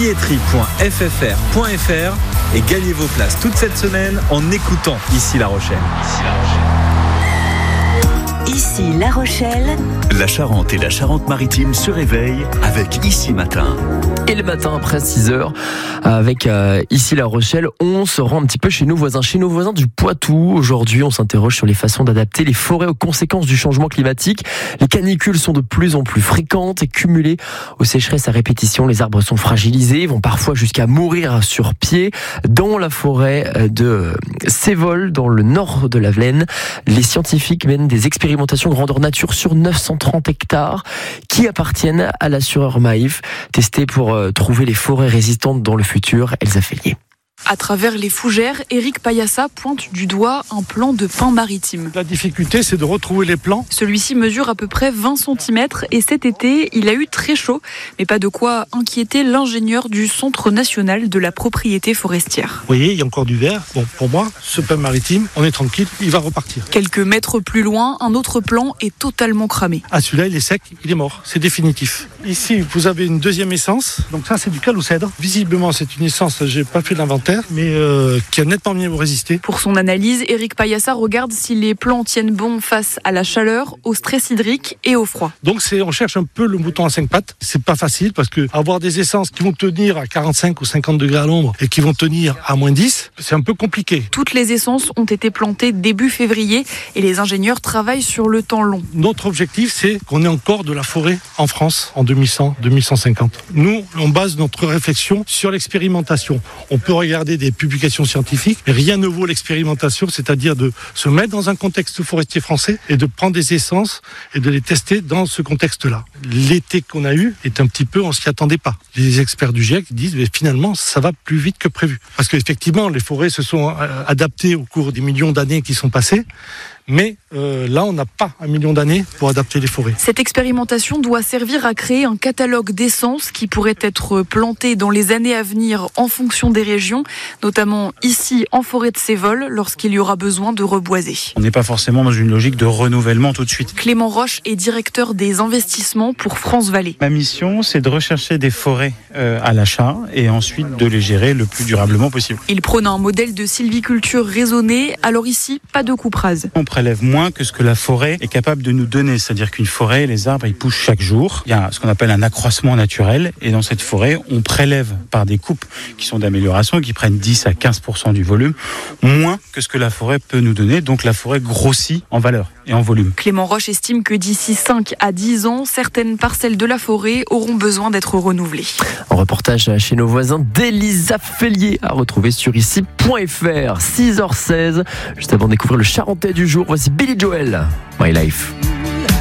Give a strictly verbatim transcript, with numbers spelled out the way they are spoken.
billetterie point f f r point f r et gagnez vos places toute cette semaine en écoutant Ici La Rochelle. Ici La Rochelle. Ici La Rochelle. La Charente et la Charente-Maritime se réveillent avec Ici Matin. Et le matin après six heures, avec euh, Ici La Rochelle, on se rend un petit peu chez nos voisins, chez nos voisins du Poitou. Aujourd'hui, on s'interroge sur les façons d'adapter les forêts aux conséquences du changement climatique. Les canicules sont de plus en plus fréquentes et cumulées aux sécheresses à répétition. Les arbres sont fragilisés, vont parfois jusqu'à mourir sur pied. Dans la forêt de Cévol, dans le nord de la Vilaine, les scientifiques mènent des expérimentations grandeur nature sur neuf cent trente hectares qui appartiennent à l'assureur Maïf, testés pour trouver les forêts résistantes dans le futur. Elsa Fellier. À travers les fougères, Éric Payassa pointe du doigt un plan de pin maritime. La difficulté, c'est de retrouver les plans. Celui-ci mesure à peu près vingt centimètres et cet été, il a eu très chaud, mais pas de quoi inquiéter l'ingénieur du Centre national de la propriété forestière. Vous voyez, il y a encore du vert. Bon, pour moi, ce pin maritime, on est tranquille, il va repartir. Quelques mètres plus loin, un autre plan est totalement cramé. Ah, celui-là, il est sec, il est mort, c'est définitif. Ici, vous avez une deuxième essence. Donc ça, c'est du calocèdre. Visiblement, c'est une essence, j'ai pas fait l'inventaire, mais euh, qui a nettement mieux résisté. Pour son analyse, Éric Payassa regarde si les plants tiennent bon face à la chaleur, au stress hydrique et au froid. Donc c'est, on cherche un peu le mouton à cinq pattes. C'est pas facile parce que avoir des essences qui vont tenir à quarante-cinq ou cinquante degrés à l'ombre et qui vont tenir à moins dix, c'est un peu compliqué. Toutes les essences ont été plantées début février et les ingénieurs travaillent sur le temps long. Notre objectif, c'est qu'on ait encore de la forêt en France en deux mille cent, deux mille cent cinquante. Nous, on base notre réflexion sur l'expérimentation. On peut regarder des publications scientifiques, mais rien ne vaut l'expérimentation, c'est-à-dire de se mettre dans un contexte forestier français et de prendre des essences et de les tester dans ce contexte-là. L'été qu'on a eu est un petit peu, on s'y attendait pas. Les experts du GIEC disent, mais finalement, ça va plus vite que prévu. Parce qu'effectivement, les forêts se sont adaptées au cours des millions d'années qui sont passées. Mais euh, là, on n'a pas un million d'années pour adapter les forêts. Cette expérimentation doit servir à créer un catalogue d'essences qui pourraient être plantées dans les années à venir en fonction des régions, notamment ici en forêt de Cévol, lorsqu'il y aura besoin de reboiser. On n'est pas forcément dans une logique de renouvellement tout de suite. Clément Roche est directeur des investissements pour France Vallée. Ma mission, c'est de rechercher des forêts euh, à l'achat et ensuite de les gérer le plus durablement possible. Il prône un modèle de sylviculture raisonnée, alors ici, pas de coupe rase. On prélève moins que ce que la forêt est capable de nous donner. C'est-à-dire qu'une forêt, les arbres, ils poussent chaque jour. Il y a ce qu'on appelle un accroissement naturel. Et dans cette forêt, on prélève par des coupes qui sont d'amélioration, qui prennent dix à quinze pour cent du volume, moins que ce que la forêt peut nous donner. Donc la forêt grossit en valeur et en volume. Clément Roche estime que d'ici cinq à dix ans, certaines parcelles de la forêt auront besoin d'être renouvelées. Un reportage chez nos voisins d'Elisa Fellier à retrouver sur ici point f r. six heures seize, juste avant de découvrir le Charentais du jour. Voici Billy Joel, My Life.